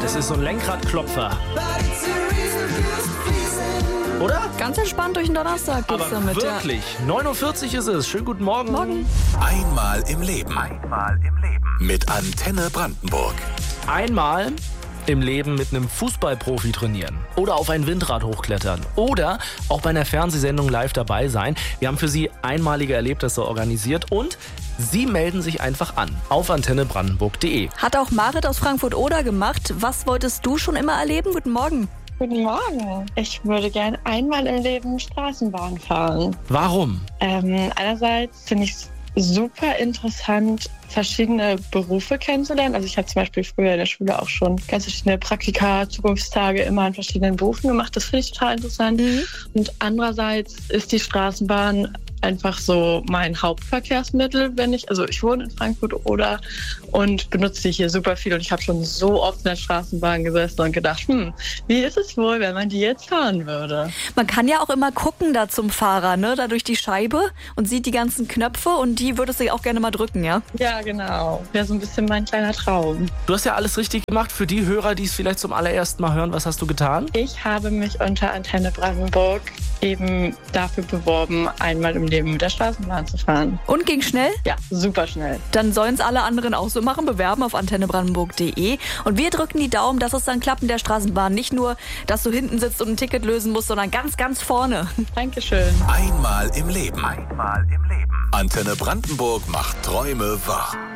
Das ist so ein Lenkradklopfer. Oder? Ganz entspannt durch den Donnerstag geht's Aber damit. wirklich. 9:40 Uhr ist es. Schönen guten Morgen. Morgen. Einmal im Leben. Mit Antenne Brandenburg. Einmal im Leben mit einem Fußballprofi trainieren oder auf ein Windrad hochklettern oder auch bei einer Fernsehsendung live dabei sein. Wir haben für Sie einmalige Erlebnisse organisiert und Sie melden sich einfach an auf antennebrandenburg.de. Hat auch Marit aus Frankfurt-Oder gemacht. Was wolltest du schon immer erleben? Guten Morgen. Guten Morgen. Ich würde gerne einmal im Leben Straßenbahn fahren. Warum? Einerseits finde ich es super interessant, verschiedene Berufe kennenzulernen. Also ich habe zum Beispiel früher in der Schule auch schon ganz verschiedene Praktika, Zukunftstage immer an verschiedenen Berufen gemacht. Das finde ich total interessant. Und andererseits ist die Straßenbahn einfach so mein Hauptverkehrsmittel, ich wohne in Frankfurt-Oder und benutze die hier super viel und ich habe schon so oft in der Straßenbahn gesessen und gedacht, wie ist es wohl, wenn man die jetzt fahren würde? Man kann ja auch immer gucken da zum Fahrer, ne, da durch die Scheibe und sieht die ganzen Knöpfe und die würdest du auch gerne mal drücken, ja? Ja, genau. Wäre so ein bisschen mein kleiner Traum. Du hast ja alles richtig gemacht. Für die Hörer, die es vielleicht zum allerersten Mal hören, was hast du getan? Ich habe mich unter Antenne Brandenburg eben dafür beworben, einmal im Leben mit der Straßenbahn zu fahren. Und ging schnell? Ja, super schnell. Dann sollen es alle anderen auch so machen, bewerben auf antennebrandenburg.de. Und wir drücken die Daumen, dass es dann klappt in der Straßenbahn. Nicht nur, dass du hinten sitzt und ein Ticket lösen musst, sondern ganz, ganz vorne. Dankeschön. Einmal im Leben. Antenne Brandenburg macht Träume wahr.